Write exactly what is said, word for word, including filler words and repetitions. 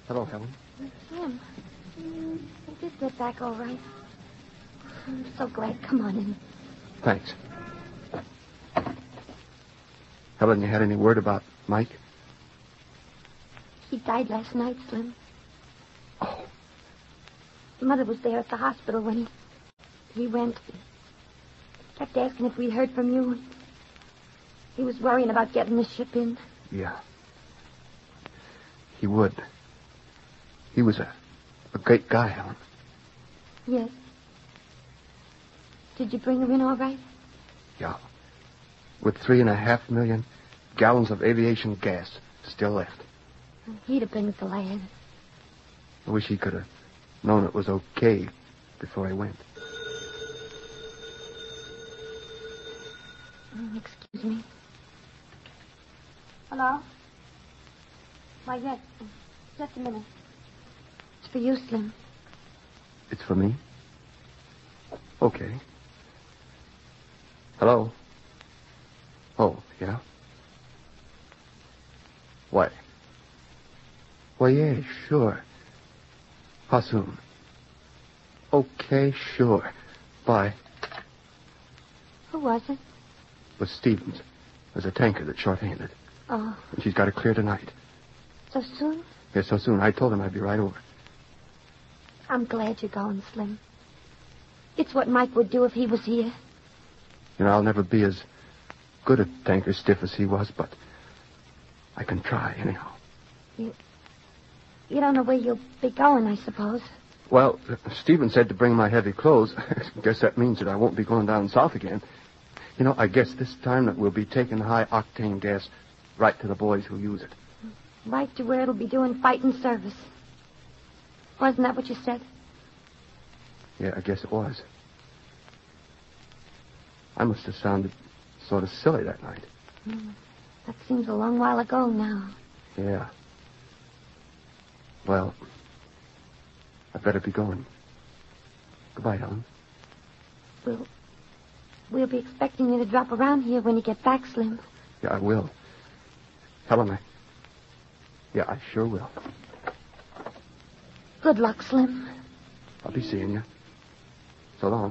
Hello, Helen. Slim, I did get back all right. I'm so glad. Come on in. Thanks. Helen, you had any word about Mike? He died last night, Slim. Oh. Mother was there at the hospital when he, he went. Kept asking if we'd heard from you. He was worrying about getting the ship in. Yeah. He would. He was a, a great guy, Helen. Yes. Did you bring him in all right? Yeah. With three and a half million gallons of aviation gas still left. He'd have been glad. I wish he could have known it was okay before he went. Oh, excuse me. Hello? Why, yes. Just a minute. It's for you, Slim. It's for me? Okay. Hello? Oh, yeah? Why? Well, yeah, sure. How soon? Okay, sure. Bye. Who was it? It was Stevens. There's a tanker that's short-handed. Oh, And she's got to clear tonight. so soon? Yeah, so soon. I told him I'd be right over. I'm glad you're going, Slim. It's what Mike would do if he was here. You know, I'll never be as good a tanker stiff as he was, but I can try anyhow. You, you don't know where you'll be going, I suppose. Well, Stephen said to bring my heavy clothes. I guess that means that I won't be going down south again. You know, I guess this time that we'll be taking high-octane gas right to the boys who use it. Right to where it'll be doing fighting service. Wasn't that what you said? Yeah, I guess it was. I must have sounded sort of silly that night. Mm, that seems a long while ago now. Yeah. Well, I'd better be going. Goodbye, Helen. We'll, we'll be expecting you to drop around here when you get back, Slim. Yeah, I will. Helen, I... Yeah, I sure will. Good luck, Slim. I'll be seeing you. So long.